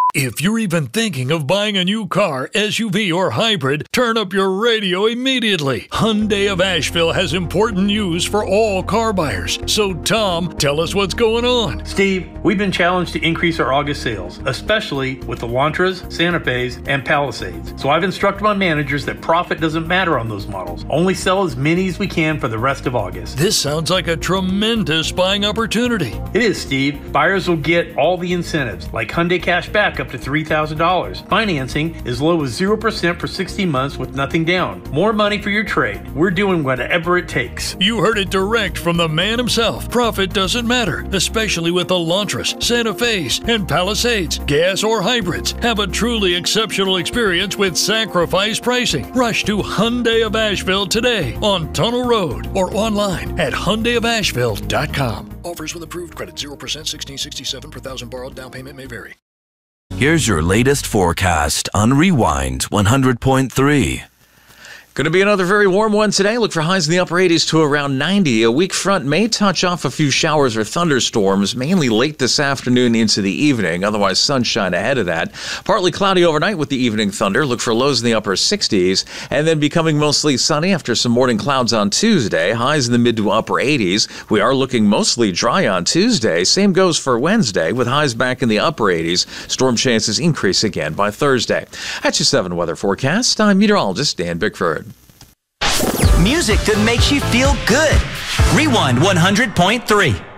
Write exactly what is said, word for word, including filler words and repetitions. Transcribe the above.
If you're even thinking of buying a new car, S U V, or hybrid, turn up your radio immediately. Hyundai of Asheville has important news for all car buyers. So, Tom, tell us what's going on. Steve, we've been challenged to increase our August sales, especially with the Elantras, Santa Fe's, and Palisades. So I've instructed my managers that profit doesn't matter on those models. Only sell as many as we can for the rest of August. This sounds like a tremendous buying opportunity. It is, Steve. Buyers will get all the incentives, like Hyundai Cash Back up to three thousand dollars. Financing as low as zero percent for sixty months with nothing down. More money for your trade. We're doing whatever it takes. You heard it direct from the man himself. Profit doesn't matter, especially with Elantras, Santa Fe's, and Palisades. Gas or hybrids. Have a truly exceptional experience with sacrifice pricing. Rush to Hyundai of Asheville today on Tunnel Road or online at Hyundai of Asheville dot com. Offers with approved credit, zero percent, sixteen sixty-seven per thousand borrowed. Down payment may vary. Here's your latest forecast on Rewind one hundred point three. Going to be another very warm one today. Look for highs in the upper eighties to around ninety. A weak front may touch off a few showers or thunderstorms, mainly late this afternoon into the evening. Otherwise, sunshine ahead of that. Partly cloudy overnight with the evening thunder. Look for lows in the upper sixties. And then becoming mostly sunny after some morning clouds on Tuesday. Highs in the mid to upper eighties. We are looking mostly dry on Tuesday. Same goes for Wednesday with highs back in the upper eighties. Storm chances increase again by Thursday. At your seven weather forecast, I'm meteorologist Dan Bickford. Music that makes you feel good. Rewind one hundred point three.